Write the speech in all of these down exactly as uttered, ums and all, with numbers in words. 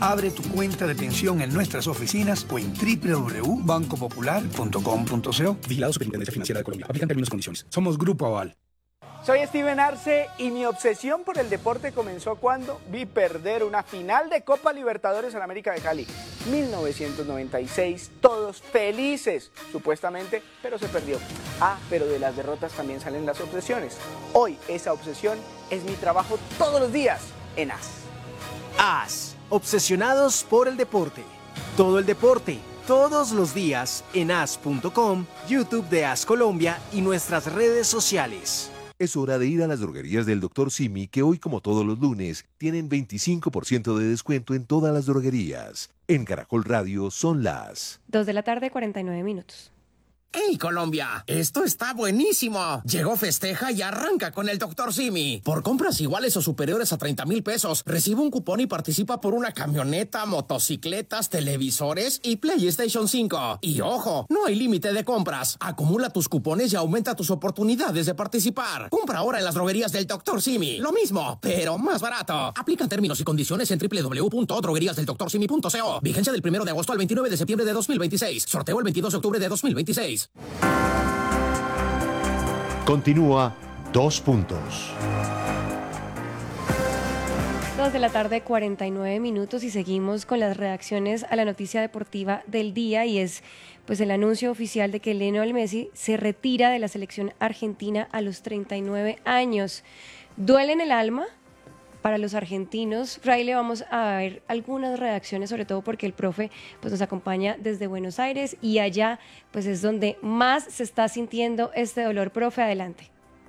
Abre tu cuenta de pensión en nuestras oficinas o en doble u doble u doble u punto banco popular punto com punto co. Vigilado Superintendencia Financiera de Colombia. Aplican términos y condiciones. Somos Grupo Aval. Soy Steven Arce y mi obsesión por el deporte comenzó cuando vi perder una final de Copa Libertadores en América de Cali. mil novecientos noventa y seis, todos felices, supuestamente, pero se perdió. Ah, pero de las derrotas también salen las obsesiones. Hoy esa obsesión es mi trabajo todos los días en A S. A S, obsesionados por el deporte. Todo el deporte, todos los días en A S punto com, YouTube de A S Colombia y nuestras redes sociales. Es hora de ir a las droguerías del doctor Simi, que hoy, como todos los lunes, tienen veinticinco por ciento de descuento en todas las droguerías. En Caracol Radio son las dos de la tarde, cuarenta y nueve minutos. ¡Hey, Colombia! ¡Esto está buenísimo! Llegó Festeja y arranca con el doctor Simi. Por compras iguales o superiores a treinta mil pesos, recibe un cupón y participa por una camioneta, motocicletas, televisores y PlayStation cinco. Y ojo, no hay límite de compras. Acumula tus cupones y aumenta tus oportunidades de participar. Compra ahora en las droguerías del doctor Simi. Lo mismo, pero más barato. Aplican términos y condiciones en doble u doble u doble u punto droguerías del doctor simi punto co. Vigencia del primero de agosto al veintinueve de septiembre de dos mil veintiséis. Sorteo el veintidós de octubre de dos mil veintiséis. Continúa Dos Puntos. dos de la tarde, cuarenta y nueve minutos, y seguimos con las reacciones a la noticia deportiva del día, y es pues el anuncio oficial de que Lionel Messi se retira de la selección argentina a los treinta y nueve años. ¿Duele en el alma? Para los argentinos, Fraile, vamos a ver algunas reacciones, sobre todo porque el profe pues, nos acompaña desde Buenos Aires y allá pues, es donde más se está sintiendo este dolor. Profe, adelante.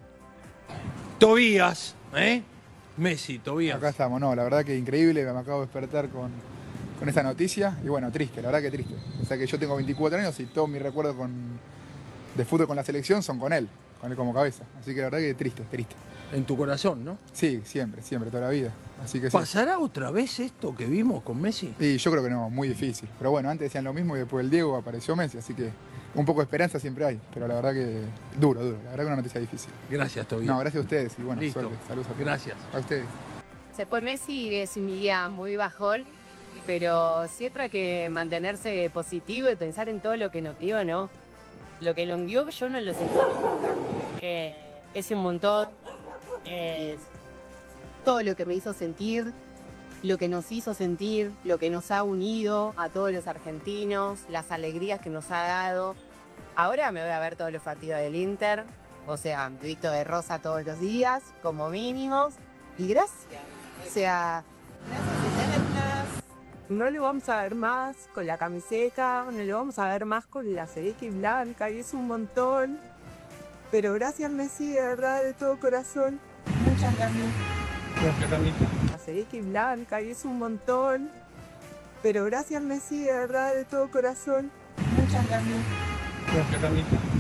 Tobías, ¿eh? Messi, Tobías. Acá estamos, no, la verdad que increíble, me acabo de despertar con, con esta noticia y bueno, triste, la verdad que triste. O sea que yo tengo veinticuatro años y todo mi recuerdo con, de fútbol con la selección son con él, con él como cabeza. Así que la verdad que triste, triste. En tu corazón, ¿no? Sí, siempre, siempre, toda la vida. Así que sí. ¿Pasará otra vez esto que vimos con Messi? Sí, yo creo que no, muy difícil. Pero bueno, antes decían lo mismo y después el Diego apareció Messi, así que un poco de esperanza siempre hay. Pero la verdad que duro, duro. La verdad que una noticia difícil. Gracias, Tobías. No, gracias a ustedes y bueno, Listo. suerte. Saludos a todos. Gracias. A ustedes. Se fue Messi, es un día muy bajón, pero siempre hay que mantenerse positivo y pensar en todo lo que nos dio, ¿no? Lo que lo envió yo no lo sé. Eh, es un montón. Es todo lo que me hizo sentir, lo que nos hizo sentir, lo que nos ha unido a todos los argentinos, las alegrías que nos ha dado. Ahora me voy a ver todos los partidos del Inter, o sea, visto de rosa todos los días, como mínimos, y gracias. O sea, gracias eternas. No lo vamos a ver más con la camiseta, no lo vamos a ver más con la celeste y blanca, y es un montón. Pero gracias, Messi, de verdad, de todo corazón. Muchas gracias. Gracias, Camila. La celeste y blanca, y es un montón. Pero gracias, Messi, de verdad, de todo corazón. Muchas gracias. Gracias, Camila.